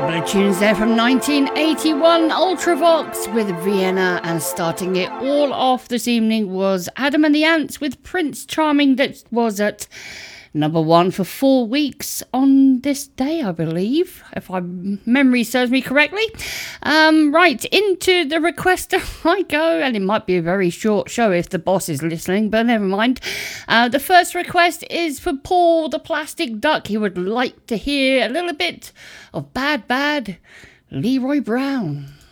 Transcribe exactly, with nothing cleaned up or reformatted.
Couple of tunes there from nineteen eighty-one, Ultravox with Vienna, and starting it all off this evening was Adam and the Ants with Prince Charming, that was at number one for four weeks on this day, I believe, if my memory serves me correctly. Um, right, into the requester I go, and it might be a very short show if the boss is listening, but never mind. Uh, the first request is for Paul the Plastic Duck. He would like to hear a little bit of Bad Bad Leroy Brown.